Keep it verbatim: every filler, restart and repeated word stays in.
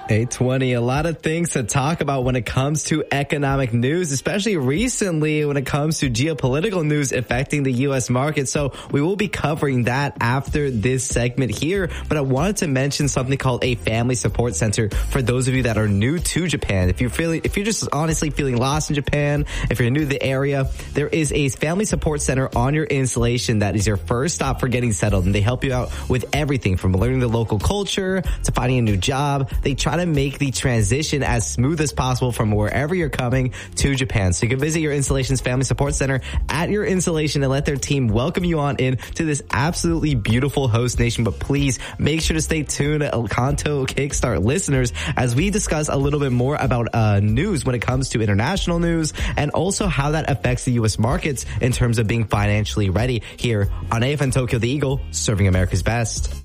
eight twenty, a lot of things to talk about when it comes to economic news, especially recently when it comes to geopolitical news affecting the U S market. So we will be covering that after this segment here. But I wanted to mention something called a family support center for those of you that are new to Japan. If you're feeling, if you're just honestly feeling lost in Japan, if you're new to the area, there is a family support center on your installation that is your first stop for getting settled. And they help you out with everything from learning the local culture to finding a new job. They try to make the transition as smooth as possible from wherever you're coming to Japan. So you can visit your installation's family support center at your installation and let their team welcome you on in to this absolutely beautiful host nation. But please make sure to stay tuned, Kanto Kickstart listeners, as we discuss a little bit more about uh, news when it comes to international news and also how that affects the U S markets in terms of being financially ready here on A F M Tokyo, the Eagle, serving America's best.